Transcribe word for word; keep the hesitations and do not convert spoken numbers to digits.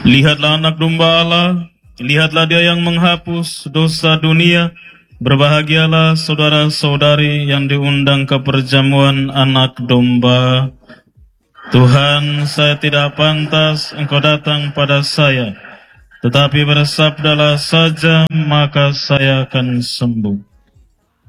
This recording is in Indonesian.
Lihatlah anak domba Allah, lihatlah dia yang menghapus dosa dunia. Berbahagialah saudara-saudari yang diundang ke perjamuan anak domba. Tuhan, saya tidak pantas Engkau datang pada saya, tetapi bersabdalah saja, maka saya akan sembuh.